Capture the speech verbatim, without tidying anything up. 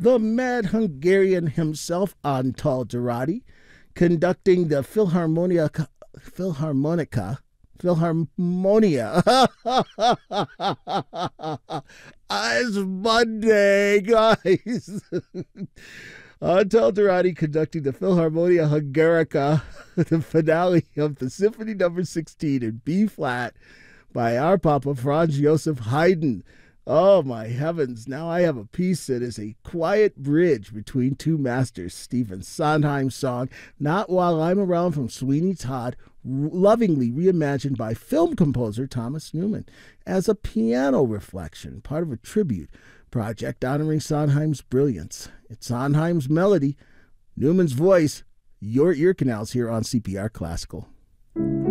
the mad Hungarian himself, Antal Dorati, conducting the Philharmonia, Philharmonica, Philharmonia. It's Monday, guys. Antal Dorati conducting the Philharmonia Hungarica, the finale of the Symphony Number sixteen in B flat by our Papa Franz Joseph Haydn. Oh my heavens, now I have a piece that is a quiet bridge between two masters. Stephen Sondheim's song, Not While I'm Around, from Sweeney Todd, lovingly reimagined by film composer Thomas Newman as a piano reflection, part of a tribute project honoring Sondheim's brilliance. It's Sondheim's melody, Newman's voice, your ear canals here on C P R Classical.